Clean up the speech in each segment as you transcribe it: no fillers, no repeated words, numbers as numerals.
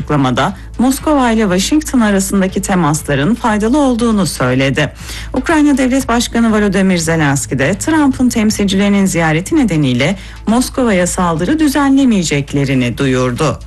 açıklamada Moskova ile Washington arasındaki temasların faydalı olduğunu söyledi. Ukrayna Devlet Başkanı Volodymyr Zelenski de Trump'ın temsilcilerinin ziyareti nedeniyle Moskova'ya saldırı düzenlemeyeceklerini duyurdu.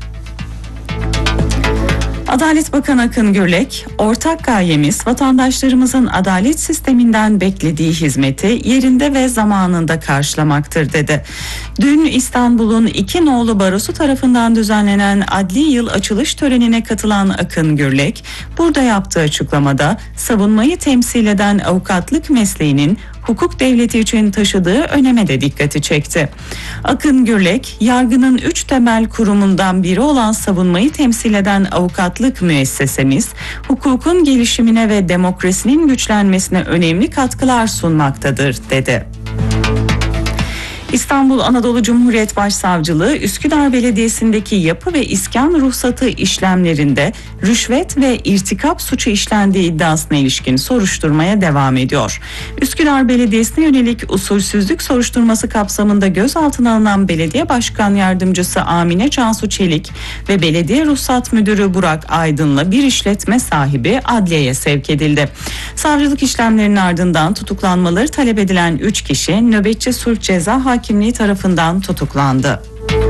Adalet Bakanı Akın Gürlek, ortak gayemiz vatandaşlarımızın adalet sisteminden beklediği hizmeti yerinde ve zamanında karşılamaktır dedi. Dün İstanbul'un 2 nolu barosu tarafından düzenlenen adli yıl açılış törenine katılan Akın Gürlek, burada yaptığı açıklamada savunmayı temsil eden avukatlık mesleğinin hukuk devleti için taşıdığı öneme de dikkati çekti. Akın Gürlek, yargının 3 temel kurumundan biri olan savunmayı temsil eden avukatlık müessesemiz, hukukun gelişimine ve demokrasinin güçlenmesine önemli katkılar sunmaktadır, dedi. İstanbul Anadolu Cumhuriyet Başsavcılığı, Üsküdar Belediyesi'ndeki yapı ve iskan ruhsatı işlemlerinde rüşvet ve irtikap suçu işlendiği iddiasına ilişkin soruşturmaya devam ediyor. Üsküdar Belediyesi'ne yönelik usulsüzlük soruşturması kapsamında gözaltına alınan Belediye Başkan Yardımcısı Amine Cansu Çelik ve Belediye Ruhsat Müdürü Burak Aydın'la bir işletme sahibi adliyeye sevk edildi. Savcılık işlemlerinin ardından tutuklanmaları talep edilen 3 kişi nöbetçi sulh ceza hakimliği tarafından tutuklandı.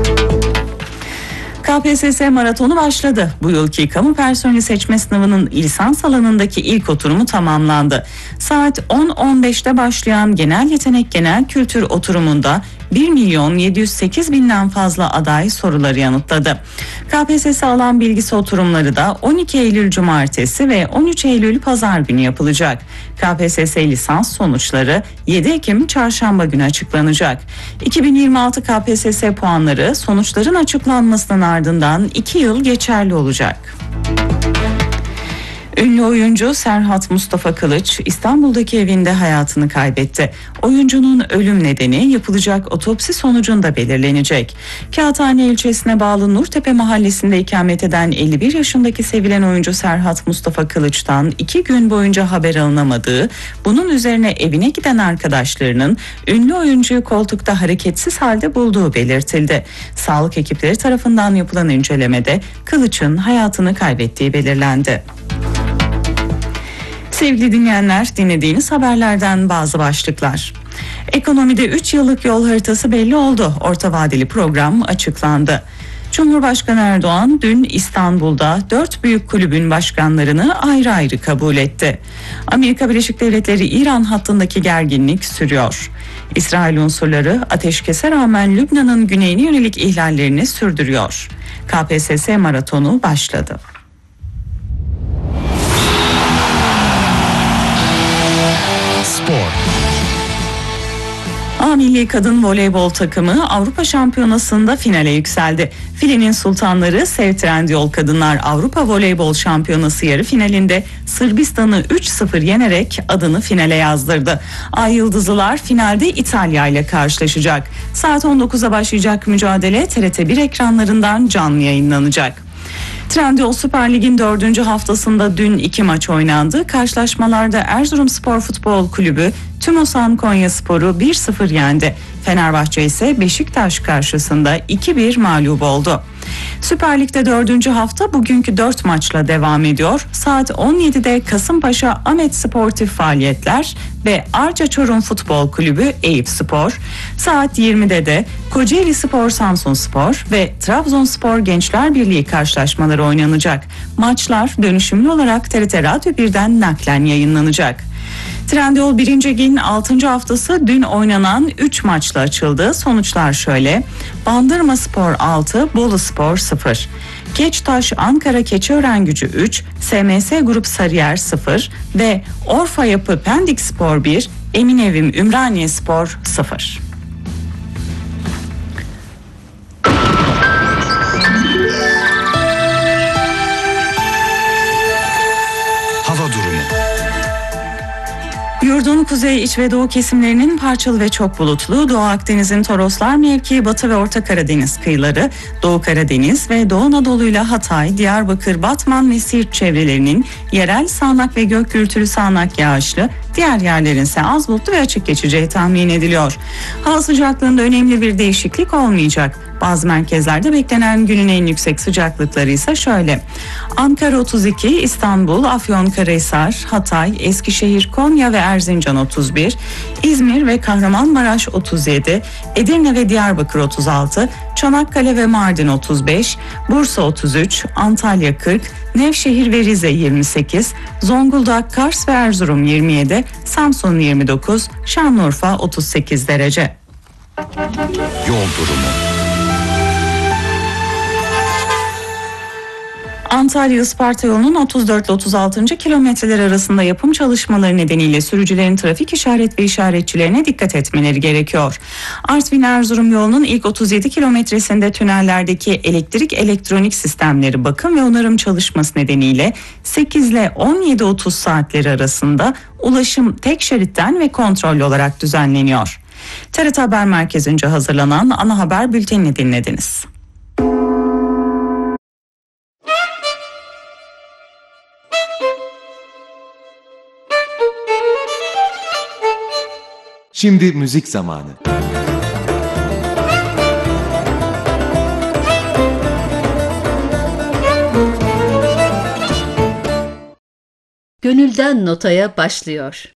KPSS maratonu başladı. Bu yılki kamu personeli seçme sınavının lisans alanındaki ilk oturumu tamamlandı. Saat 10.15'te başlayan genel yetenek genel kültür oturumunda 1.708.000'den fazla aday soruları yanıtladı. KPSS alan bilgisi oturumları da 12 Eylül Cumartesi ve 13 Eylül Pazar günü yapılacak. KPSS lisans sonuçları 7 Ekim Çarşamba günü açıklanacak. 2026 KPSS puanları sonuçların açıklanmasının ardından 2 yıl geçerli olacak. Ünlü oyuncu Serhat Mustafa Kılıç İstanbul'daki evinde hayatını kaybetti. Oyuncunun ölüm nedeni yapılacak otopsi sonucunda belirlenecek. Kağıthane ilçesine bağlı Nurtepe mahallesinde ikamet eden 51 yaşındaki sevilen oyuncu Serhat Mustafa Kılıç'tan 2 gün boyunca haber alınamadığı, bunun üzerine evine giden arkadaşlarının ünlü oyuncuyu koltukta hareketsiz halde bulduğu belirtildi. Sağlık ekipleri tarafından yapılan incelemede Kılıç'ın hayatını kaybettiği belirlendi. Sevgili dinleyenler, dinlediğiniz haberlerden bazı başlıklar. Ekonomide 3 yıllık yol haritası belli oldu. Orta vadeli program açıklandı. Cumhurbaşkanı Erdoğan dün İstanbul'da 4 büyük kulübün başkanlarını ayrı ayrı kabul etti. Amerika Birleşik Devletleri İran hattındaki gerginlik sürüyor. İsrail unsurları ateşkese rağmen Lübnan'ın güneyine yönelik ihlallerini sürdürüyor. KPSS maratonu başladı. A Milli Kadın Voleybol takımı Avrupa Şampiyonası'nda finale yükseldi. Filenin sultanları Sev Trendyol Kadınlar Avrupa Voleybol Şampiyonası yarı finalinde Sırbistan'ı 3-0 yenerek adını finale yazdırdı. Ay Yıldızlılar finalde İtalya ile karşılaşacak. Saat 19'a başlayacak mücadele TRT1 ekranlarından canlı yayınlanacak. Trendyol Süper Lig'in 4. haftasında dün 2 maç oynandı. Karşılaşmalarda Erzurumspor Futbol Kulübü Tümosan Konyaspor'u 1-0 yendi. Fenerbahçe ise Beşiktaş karşısında 2-1 mağlup oldu. Süper Lig'de 4. hafta bugünkü 4 maçla devam ediyor. Saat 17'de Kasımpaşa Ahmet Sportif Faaliyetler ve Arca Çorum Futbol Kulübü Eyüpspor. Saat 20'de de Kocaeli Spor Samsunspor ve Trabzonspor Gençler Birliği karşılaşmaları oynanacak. Maçlar dönüşümlü olarak TRT Radyo 1'den naklen yayınlanacak. Trendyol 1. Lig'in 6. haftası dün oynanan 3 maçla açıldı. Sonuçlar şöyle: Bandırmaspor 6, Boluspor 0. Keçtaş Ankara Keçiören-Gücü 3, SMS Grup Sarıyer 0 ve Orfa Yapı Pendikspor 1, Eminevim Ümraniyespor 0. Hava durumu. Yurdun kuzey, iç ve doğu kesimlerinin parçalı ve çok bulutlu, Doğu Akdeniz'in Toroslar mevkii, Batı ve Orta Karadeniz kıyıları, Doğu Karadeniz ve Doğu Anadolu ile Hatay, Diyarbakır, Batman ve Siirt çevrelerinin yerel sağanak ve gök gürültülü sağanak yağışlı, diğer yerlerin ise az bulutlu ve açık geçeceği tahmin ediliyor. Hava sıcaklığında önemli bir değişiklik olmayacak. Bazı merkezlerde beklenen günün en yüksek sıcaklıkları ise şöyle: Ankara 32, İstanbul, Afyonkarahisar, Hatay, Eskişehir, Konya ve Erzincan 31, İzmir ve Kahramanmaraş 37, Edirne ve Diyarbakır 36, Çanakkale ve Mardin 35, Bursa 33, Antalya 40, Nevşehir ve Rize 28, Zonguldak, Kars ve Erzurum 27, Samsun 29, Şanlıurfa 38 derece. Yol durumu. Antalya-Isparta yolunun 34 ile 36. kilometreler arasında yapım çalışmaları nedeniyle sürücülerin trafik işaret ve işaretçilerine dikkat etmeleri gerekiyor. Artvin-Erzurum yolunun ilk 37 kilometresinde tünellerdeki elektrik elektronik sistemleri bakım ve onarım çalışması nedeniyle 8 ile 17.30 saatleri arasında ulaşım tek şeritten ve kontrollü olarak düzenleniyor. TRT Haber Merkezi'nce hazırlanan ana haber bültenini dinlediniz. Şimdi müzik zamanı. Gönülden Notaya başlıyor.